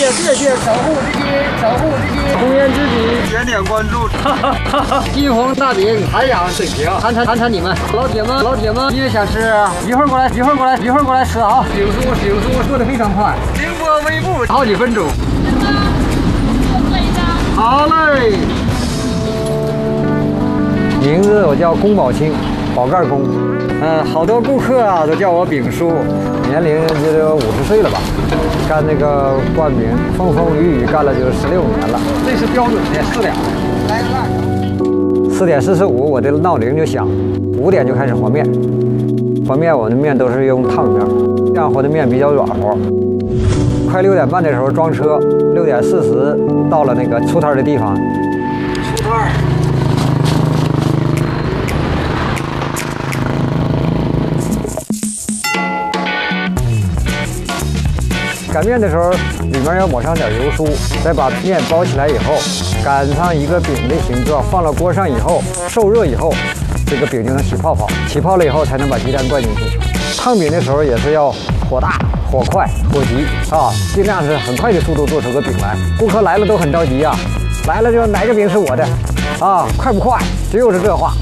谢，守护之心，守护之心，红颜知己，点点关注，金红大饼，涵养水平，谈你们，老铁们，你也想吃？一会儿过来吃啊！醒叔说的非常快，凌波微步，好几分钟。好嘞。名字我叫宫保清，宝盖宫。好多顾客啊都叫我饼叔，年龄也就50岁了吧。干那个灌饼，风风雨雨干了就16年了。这是标准的4点，来个辣条。4点45，我这闹铃就响，5点就开始和面。和面我的面都是用烫面，这样和的面比较软和。快6点半的时候装车，6点40到了那个出摊的地方。出摊。擀面的时候，里面要抹上点油酥，再把面包起来以后，擀上一个饼的形状，放到锅上以后，受热以后，这个饼就能起泡泡。起泡了以后，才能把鸡蛋灌进去。烫饼的时候也是要火大、火快、火急啊，尽量是很快的速度做出个饼来。顾客来了都很着急啊，来了就哪个饼是我的啊？快不快？只有是这话。